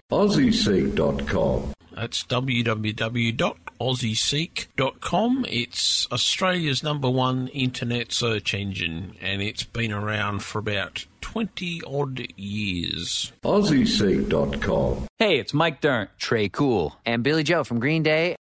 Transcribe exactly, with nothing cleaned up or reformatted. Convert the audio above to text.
Aussie Seek dot com. That's w w w dot aussie seek dot com. It's Australia's number one internet search engine, and it's been around for about twenty-odd years. Aussie Seek dot com. Hey, it's Mike Dirnt, Trey Cool, and Billy Joe from Green Day.